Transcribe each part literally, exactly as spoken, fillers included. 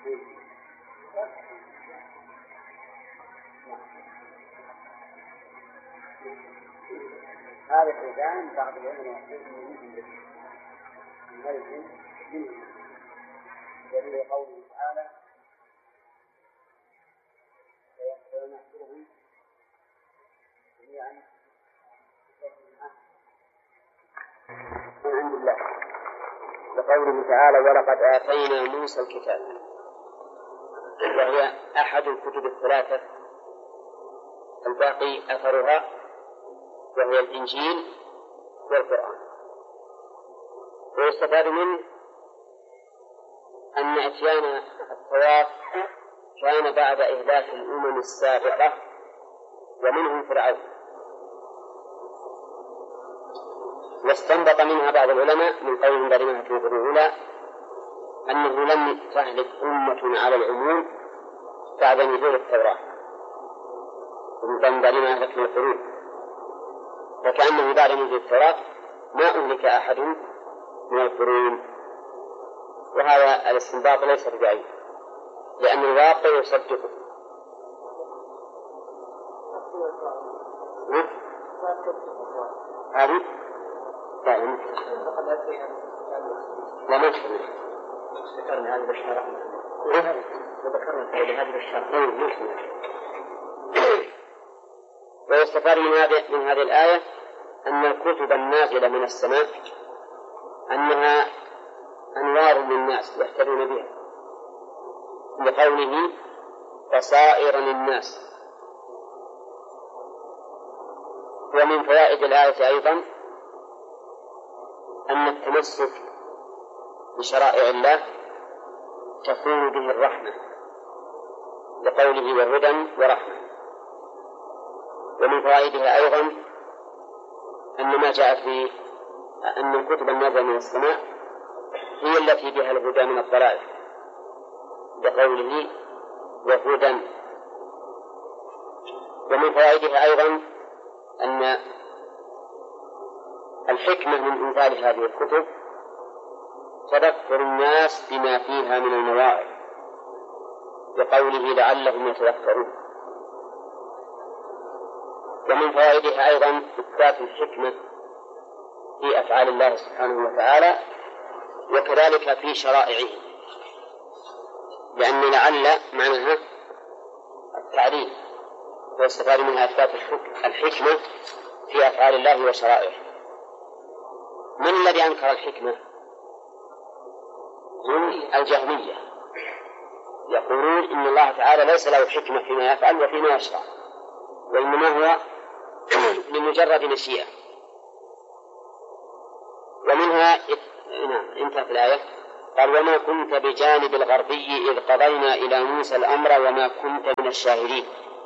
هذا الإذان بعض العلماء يقول من ملك منه دليل قوله تعالى ونحشرهم جميعا من عند الله لقوله تعالى ولقد آتينا موسى الكتاب، وهي أحد الكتب الثلاثة الباقي أثرها، وهي الإنجيل والقرآن. ويستفاد منه أن إتيان التوراة كان بعد إهلاك الأمم السابقة ومنهم فرعون. واستنبط منها بعض العلماء من قولهم دارمها في الأولى أنه لم تهلك أمة على العموم بعد نزول التوراة، ومن قولهم دارمها أهلكنا القرون، فكأنه بعد نزول التوراة ما أهلك أحد من القرون. وهذا الاستنباط ليس ببعيد لأن الواقع يصدقه. هذه لا لا ما ذكرنا هذه بالشرع وذكرنا هذه بالشرع. ويستفاد من هذه من هذه الآية أن الكتب النازلة من السماء أنها أنوار للناس يهتدون بها، لقوله بصائر للناس. ومن فوائد الآية أيضا أن التمسك بشرائع الله تكون به الرحمة، لقوله وهدى ورحمة. ومن فوائدها أيضا أن ما جاء في أن الكتب النازلة من السماء هي التي بها الهدى من الضلال، لقوله وهدى. ومن فوائدها أيضا أن الحكمة من إنزال هذه الكتب تذكر الناس بما فيها من المواعظ، لقوله لعلهم يتذكرون. ومن فوائدها أيضا إثبات الحكمة في أفعال الله سبحانه وتعالى وكذلك في شرائعه، لأن لعل معناها التعليل، ويستفاد منها إثبات الحكمة في أفعال الله وشرائعه. من الذي أنكر الحكمة؟ هم الجهمية، يقولون إن الله تعالى ليس له حكمة فيما يفعل وفيما يشرع، وإنما هو لمجرد مشيئة. ومنها نعم انتهت الآية. قال وما كنت بجانب الغربي إذ قضينا إلى موسى الأمر وما كنت من الشاهدين.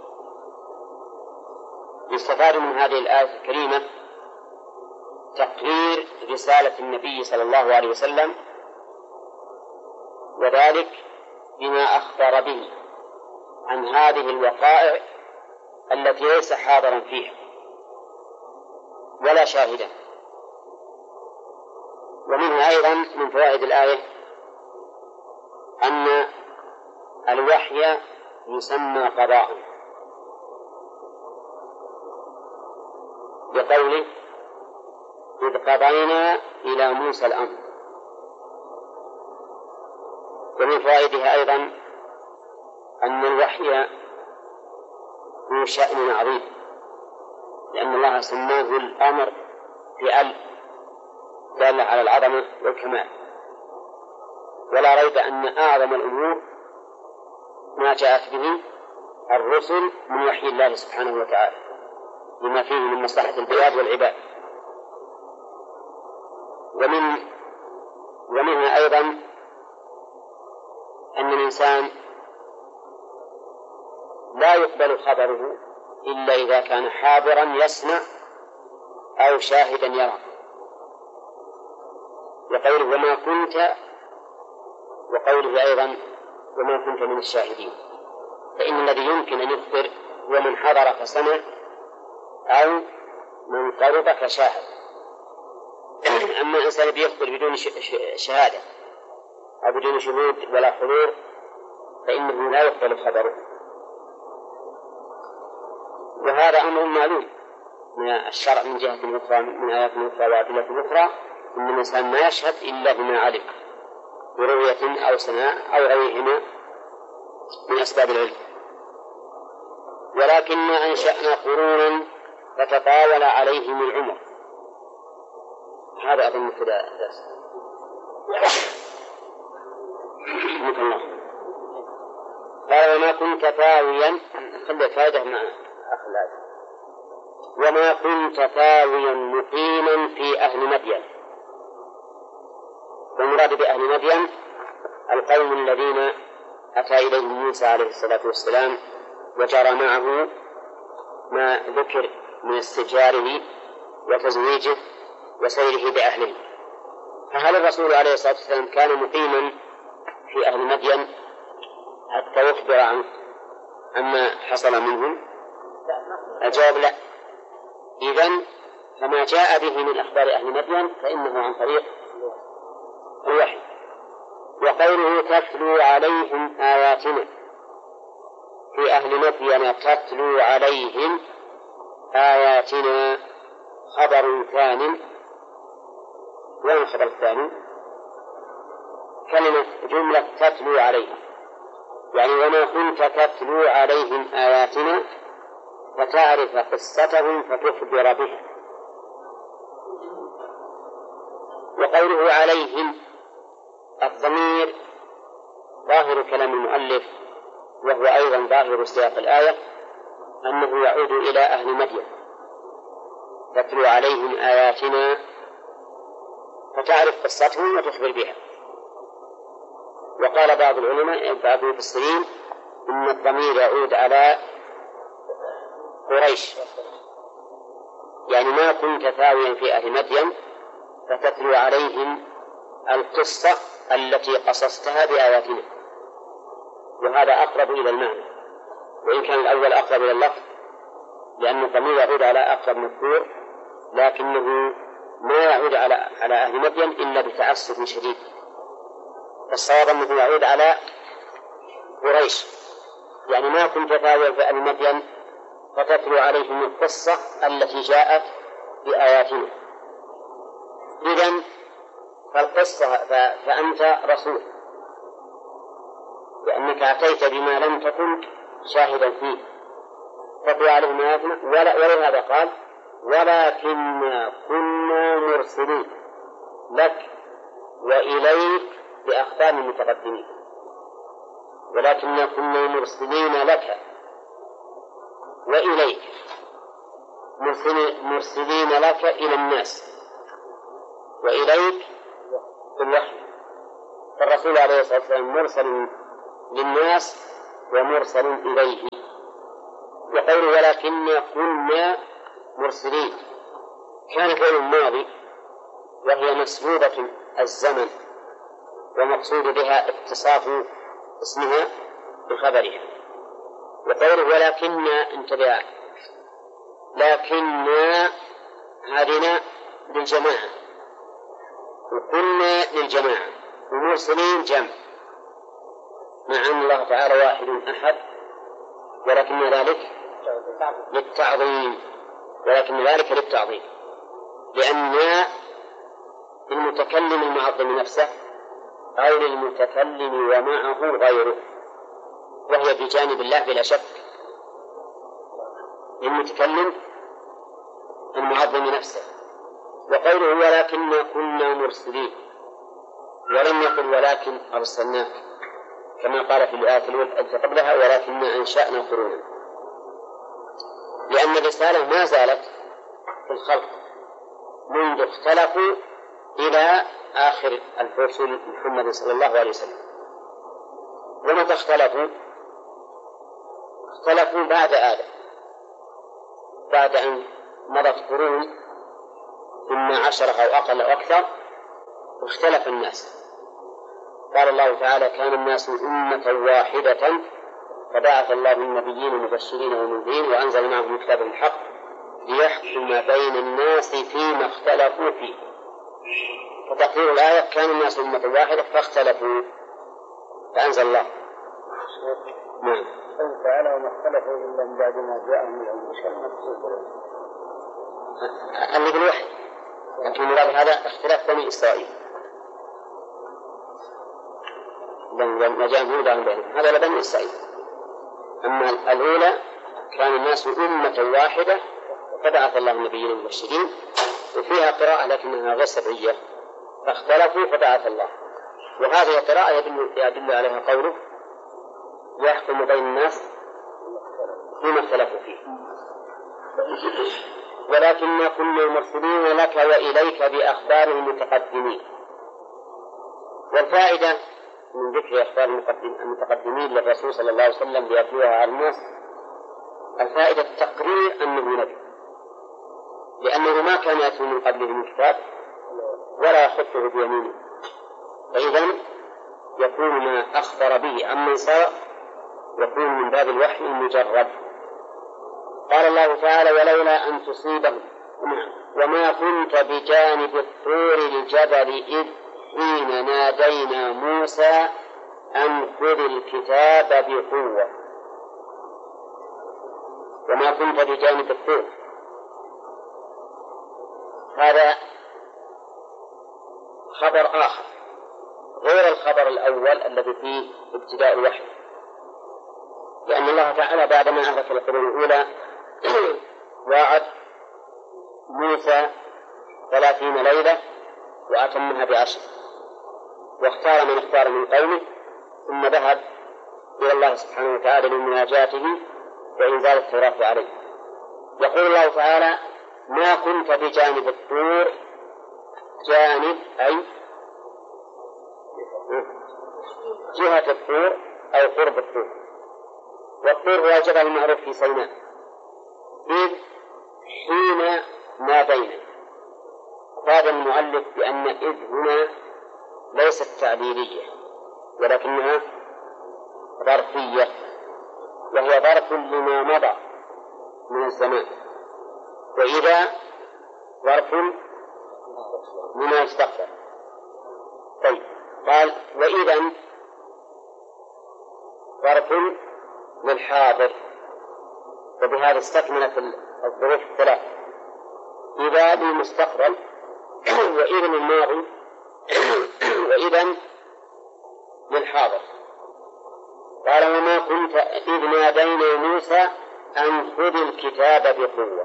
يستفاد من هذه الآية الكريمة تقرير رسالة النبي صلى الله عليه وسلم، وذلك بما أخبر به عن هذه الوقائع التي ليس حاضرا فيها ولا شاهدا. ومنها أيضا من فوائد الآية أن الوحي يسمى قضاء، بقوله إذ قضينا إلى موسى الأمر. ومن فوائدها أيضا أن الوحي ذو شأن عظيم، لأن الله سماه الأمر بأل دالة على العظمة والكمال. ولا ريب أن أعظم الأمور ما جاءت به الرسل من وحي الله سبحانه وتعالى لما فيه من مصلحة البلاد والعباد. ومن ومنها أيضا أن الإنسان لا يقبل خبره إلا إذا كان حاضرا يسمع أو شاهدا يرى، وقوله وما كنت، وقوله أيضا وما كنت من الشاهدين. فإن الذي يمكن أن يخبر هو من حضر فسمع أو من قرب فشاهد. أما الإنسان بيخبر بدون شهادة أو بدون شهود ولا حضور فإنه لا يقبل خبره. وهذا أمر معلوم من الشرع من جهة أخرى، من آيات أخرى وأدلة أخرى، أن الإنسان ما يشهد إلا بما علم برؤية أو سماع أو غيرهما من أسباب العلم. ولكن أنشأنا قرونا فتطاول عليهم العمر. هذا أظن كذا درس. الله قال وما كنت ثاويا، خلي فائدة مع أخلاق، وما كنت ثاويا مقيما في أهل مدين. والمراد بأهل مدين القوم الذين أتى إليهم موسى عليه الصلاة والسلام وجرى معه ما ذكر من استئجاره وتزويجه وسيره بأهله. فهل الرسول عليه الصلاة والسلام كان مقيما في أهل مدين حتى يخبر عن عما حصل منهم؟ الجواب لا. إذن فما جاء به من أخبار أهل مدين فإنه عن طريق الوحي. وقوله تتلو عليهم آياتنا، في أهل مدين تتلو عليهم آياتنا خبر ثاني. وين الخبر الثاني؟ كلمة جملة تتلو عليهم، يعني وما كنت تتلو عليهم آياتنا فتعرف قصتهم فتخبر بها. وقوله عليهم الضمير ظاهر كلام المؤلف، وهو أيضا ظاهر سياق الآية، أنه يعود إلى أهل مدين تتلو عليهم آياتنا فتعرف قصتهم وتخبر بها. وقال بعض العلماء بعض المفسرين إن الضمير يعود على قريش، يعني ما كنت ثاويا في أهل مدين فتتلو عليهم القصة التي قصصتها بآياتنا. وهذا أقرب إلى المعنى، وإن كان الأول أقرب إلى اللفظ لأن الضمير يعود على أقرب مذكور، لكنه ما يعود على على أهل مدين إلا بتعسف شديد. الصواب أنه يعود على قريش، يعني ما كنت ثاويا في أهل مدين فتتلو عليهم القصة التي جاءت بآياتنا. إذن فالقصة فأنت رسول، لأنك أتيت بما لم تكن شاهدا فيه تتلو عليهم آياتنا. ولهذا قال ولكننا كنا مرسلين لك وإليك بأخبار المتقدمين. ولكننا كنا مرسلين لك وإليك، مرسلين لك إلى الناس وإليك في الوحي. فالرسول عليه الصلاة والسلام مرسل للناس ومرسل إليه. وقوله ولكننا كنا مرسلين كان فعل الماضي وهي مسبوبة الزمن، ومقصود بها اتصاف اسمها بخبرها. وقوله ولكننا انتبه، لكننا هذه للجماعة وكنا للجماعة، ومرسلين جمع، مع أن الله تعالى واحد أحد، ولكن ذلك للتعظيم، ولكن ذلك للتعظيم، لأن المتكلم المعظم نفسه أو للمتكلم ومعه غيره، وهي بجانب الله بلا شك. المتكلم المعظم نفسه. وقوله ولكننا كنا مرسلين، ولم يقل ولكن أرسلناك كما قال في الآية التي قبلها ولكننا أنشأنا قرونا، لأن الرسالة ما زالت في الخلق منذ اختلفوا إلى آخر الرسل محمد صلى الله عليه وسلم. ومتى اختلفوا؟ اختلفوا بعد آدم، بعد أن مضت قرون ثم عشرة أو أقل أو أكثر واختلف الناس. قال الله تعالى كان الناس أمة واحدة فبعث الله النبيين مبشرين ومنذرين وأنزل معهم الكتاب الحق ليحكم بين الناس فيما اختلفوا فيه. فتقرير الآية كان الناس أمة واحدة فاختلفوا، فأنزل الله نعم. قوله تعالى وما اختلفوا إلا من بعد ما جاءهم العلم، وش المقصود؟ اللي بالوحي، لكن مراد هذا اختلاف بني إسرائيل لما جاءهم هدى بينهم، هذا لبني إسرائيل. أما الأولى كان الناس أمة واحدة فبعث الله النبيين المبشرين، وفيها قراءة لكنها غير سبعية، فاختلفوا فبعث الله. وهذه القراءة يدل, يدل عليها قوله يحكم بين الناس فيما اختلفوا فيه. ولكن كنا مرسلين لك وإليك بأخبار المتقدمين. والفائدة من ذكر أخبار المتقدمين للرسول صلى الله عليه وسلم ليتلوها على الناس الفائدة التقرير أنه نبي، لأنه ما كان يأتي من قبله من كتاب ولا يخطه بيمينه، فإذا يكون ما أخبر به عمن صار يكون من باب الوحي المجرد. قال الله تعالى ولولا أن تصيبهم وما كنت بجانب الطور الجبل إذ حين نادينا موسى أن خذ الكتاب بقوة. وما كنت بجانب الطور هذا خبر آخر غير الخبر الأول الذي فيه ابتداء الوحي، لأن الله تعالى بعدما أهلك القرون الأولى وعد موسى ثلاثين ليلة وأتمها بعشر، واختار من اختار من قومه، ثم ذهب إلى الله سبحانه وتعالى لمناجاته وإنزال التوراة عليه. يقول الله تعالى ما كنت بجانب الطور، جانب أي جهة الطور أو قرب الطور، والطور هو الجبل المعروف في سيناء. إذ حين نادينا، قال المؤلف بأن إذ هنا ليست تعبيرية ولكنها ظرفية، وهي ظرف لما مضى من الزمان، وإذا ظرف لما يستقبل. طيب قال وإذا ظرف للحاضر، وبهذا استكملت الظروف الثلاث. إذا للمستقبل وإذا للماضي وإذا للحاضر. قال وما كنت إذ نادينا موسى أن خذ الكتاب بقوة،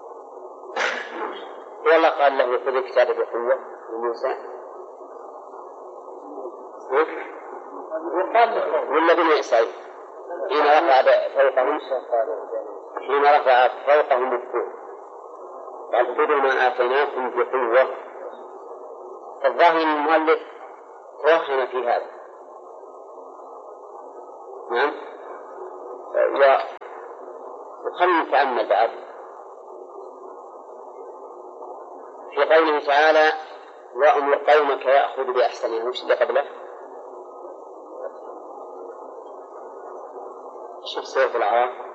والله قال له خذ الكتاب بقوة لموسى ولا بني إسرائيل حين رفع فوقهم حين رفع فوقهم الطور قال خذوا ما آتيناكم بقوة. الظاهر المؤلف توهم في هذا. نعم. وخلنا نتأمل بعد في قوله تعالى وأمر قومك يأخذ بأحسنها، وش اللي قبله؟ شوف سورة الأعراف